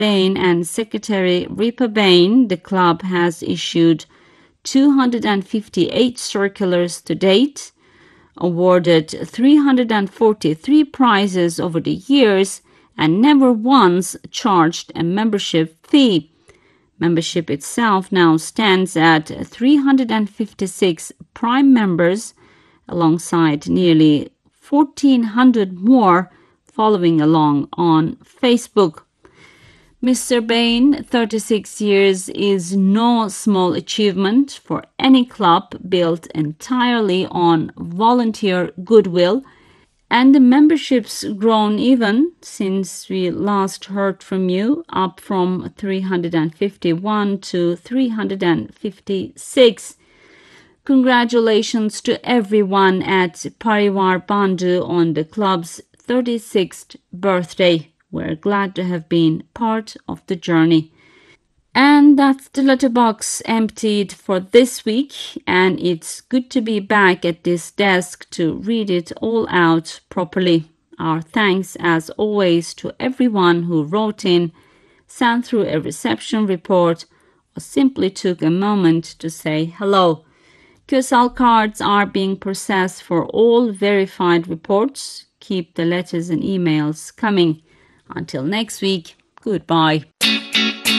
Bain and Secretary Ripa Bain, the club has issued 258 circulars to date, awarded 343 prizes over the years, and never once charged a membership fee. Membership itself now stands at 356 prime members, alongside nearly 1,400 more following along on Facebook. Mr. Bain, 36 years, is no small achievement for any club built entirely on volunteer goodwill, and the membership's grown even since we last heard from you, up from 351 to 356. Congratulations to everyone at Parivar Bandhu on the club's 36th birthday. We're glad to have been part of the journey. And that's the letterbox emptied for this week, and it's good to be back at this desk to read it all out properly. Our thanks, as always, to everyone who wrote in, sent through a reception report, or simply took a moment to say hello. QSL cards are being processed for all verified reports. Keep the letters and emails coming. Until next week, goodbye.